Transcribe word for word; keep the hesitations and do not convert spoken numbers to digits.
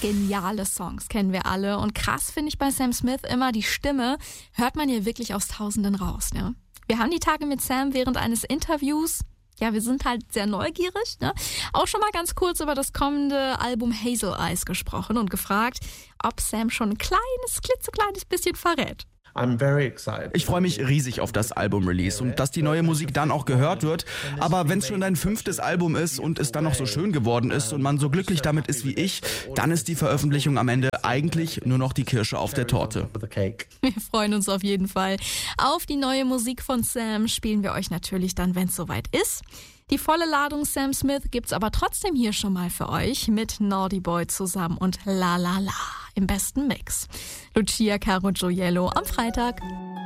Geniale Songs kennen wir alle. Und krass finde ich bei Sam Smith immer, die Stimme hört man ja wirklich aus Tausenden raus. Ne? Wir haben die Tage mit Sam während eines Interviews, ja, wir sind halt sehr neugierig, ne? Auch schon mal ganz kurz über das kommende Album Hazel Eyes gesprochen und gefragt, ob Sam schon ein kleines, klitzekleines bisschen verrät. Ich freue mich riesig auf das Album-Release und dass die neue Musik dann auch gehört wird. Aber wenn es schon dein fünftes Album ist und es dann noch so schön geworden ist und man so glücklich damit ist wie ich, dann ist die Veröffentlichung am Ende eigentlich nur noch die Kirsche auf der Torte. Wir freuen uns auf jeden Fall. Auf die neue Musik von Sam spielen wir euch natürlich dann, wenn es soweit ist. Die volle Ladung Sam Smith gibt's aber trotzdem hier schon mal für euch mit Naughty Boy zusammen und La La La im besten Mix. Lucia Caro Gioiello am Freitag.